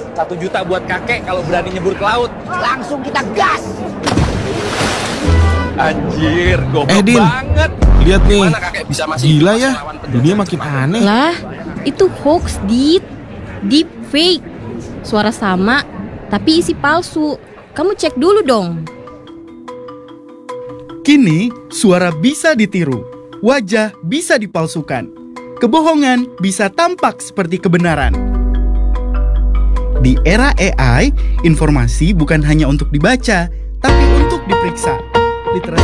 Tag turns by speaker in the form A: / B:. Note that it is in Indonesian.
A: 1 juta buat kakek kalau berani nyebur ke laut.
B: Langsung kita gas.
A: Anjir, goblok
C: Din,
A: banget.
C: lihat nih.
A: Gimana kakek bisa masih
C: Gila
A: pas
C: ya,
A: melawan penjajah
C: dunia makin
A: Jepang?
C: aneh.
D: Lah, itu hoax, Dit. Deep fake. Suara sama, tapi isi palsu. Kamu cek dulu dong.
E: Kini, suara bisa ditiru, wajah bisa dipalsukan, kebohongan bisa tampak seperti kebenaran. Di era AI, informasi bukan hanya untuk dibaca, tapi untuk diperiksa. Literasi